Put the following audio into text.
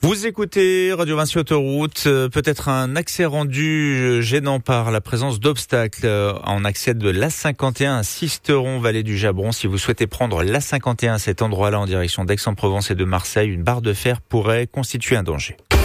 Vous écoutez Radio Vinci Autoroute, peut-être un accès rendu gênant par la présence d'obstacles en accès de l'A51 à Sisteron, vallée du Jabron. Si vous souhaitez prendre l'A51 à cet endroit-là en direction d'Aix-en-Provence et de Marseille, une barre de fer pourrait constituer un danger.